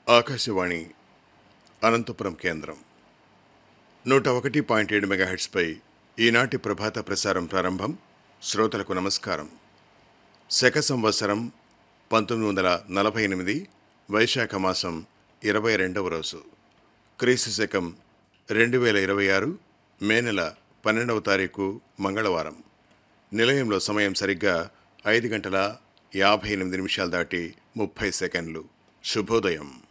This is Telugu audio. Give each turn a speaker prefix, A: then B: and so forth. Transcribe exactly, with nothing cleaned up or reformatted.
A: ఆకాశవాణి అనంతపురం కేంద్రం నూట ఒకటి పాయింట్ ఏడు మెగాహెట్స్పై ఈనాటి ప్రభాత ప్రసారం ప్రారంభం. శ్రోతలకు నమస్కారం. శక సంవత్సరం పంతొమ్మిది వందల నలభై ఎనిమిది వైశాఖ మాసం ఇరవై రెండవ రోజు, క్రీస్తు శకం రెండు వేల ఇరవై ఆరు మే నెల పన్నెండవ తారీఖు మంగళవారం. నిలయంలో సమయం సరిగ్గా ఐదు గంటల యాభై ఎనిమిది నిమిషాలు దాటి ముప్పై సెకండ్లు. శుభోదయం.